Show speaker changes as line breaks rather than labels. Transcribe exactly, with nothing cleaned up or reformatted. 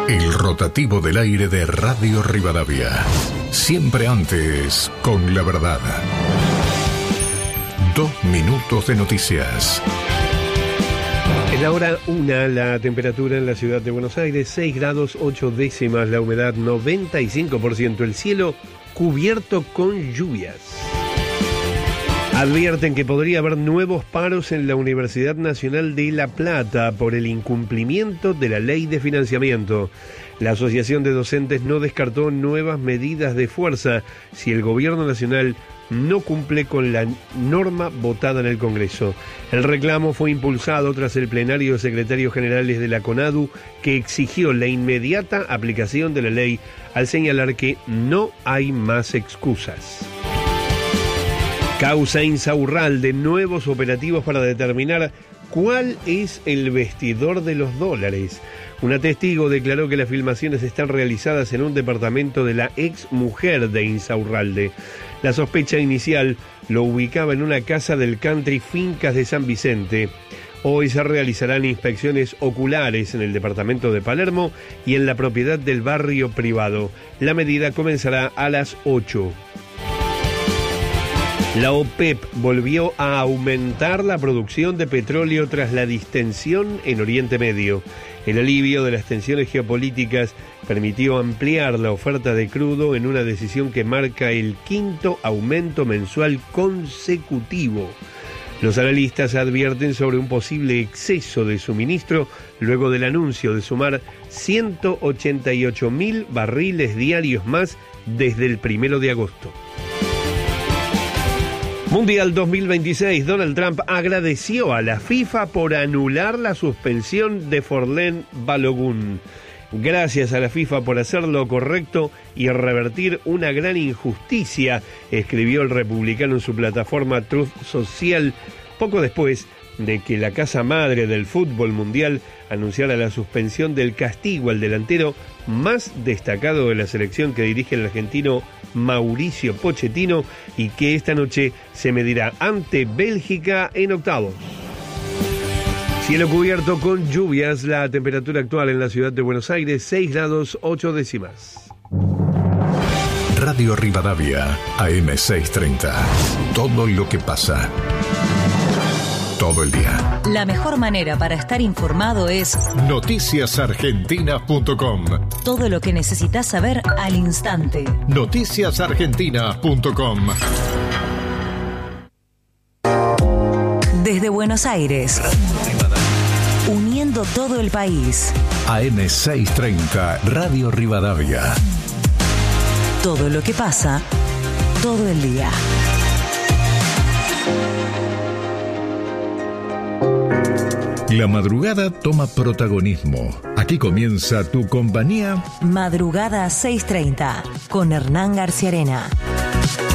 El rotativo del aire de Radio Rivadavia. Siempre antes, con la verdad. Dos minutos de noticias.
En la hora una, la temperatura en la ciudad de Buenos Aires, seis grados ocho décimas, la humedad noventa y cinco por ciento, el cielo cubierto con lluvias. Advierten que podría haber nuevos paros en la Universidad Nacional de La Plata por el incumplimiento de la ley de financiamiento. La Asociación de Docentes no descartó nuevas medidas de fuerza si el gobierno nacional no cumple con la norma votada en el Congreso. El reclamo fue impulsado tras el plenario de secretarios generales de la CONADU, que exigió la inmediata aplicación de la ley al señalar que no hay más excusas. Causa Insaurralde, nuevos operativos para determinar cuál es el vestidor de los dólares. Una testigo declaró que las filmaciones están realizadas en un departamento de la ex mujer de Insaurralde. La sospecha inicial lo ubicaba en una casa del country Fincas de San Vicente. Hoy se realizarán inspecciones oculares en el departamento de Palermo y en la propiedad del barrio privado. La medida comenzará a las ocho. La OPEP volvió a aumentar la producción de petróleo tras la distensión en Oriente Medio. El alivio de las tensiones geopolíticas permitió ampliar la oferta de crudo en una decisión que marca el quinto aumento mensual consecutivo. Los analistas advierten sobre un posible exceso de suministro luego del anuncio de sumar ciento ochenta y ocho mil barriles diarios más desde el primero de agosto. Mundial dos mil veintiséis, Donald Trump agradeció a la FIFA por anular la suspensión de Forlán Balogun. Gracias a la FIFA por hacer lo correcto y revertir una gran injusticia, escribió el republicano en su plataforma Truth Social, poco después de que la casa madre del fútbol mundial anunciara la suspensión del castigo al delantero más destacado de la selección que dirige el argentino Mauricio Pochettino, y que esta noche se medirá ante Bélgica en octavos. Cielo cubierto con lluvias, la temperatura actual en la ciudad de Buenos Aires, seis grados ocho décimas.
Radio Rivadavia, A M seiscientos treinta. Todo lo que pasa. Todo el día.
La mejor manera para estar informado es
noticias argentinas punto com.
Todo lo que necesitas saber al instante.
noticias argentinas punto com.
Desde Buenos Aires, uniendo todo el país.
A M seiscientos treinta, Radio Rivadavia.
Todo lo que pasa, todo el día.
La madrugada toma protagonismo. Aquí comienza tu compañía.
Madrugada seiscientos treinta, con Hernán García Arena.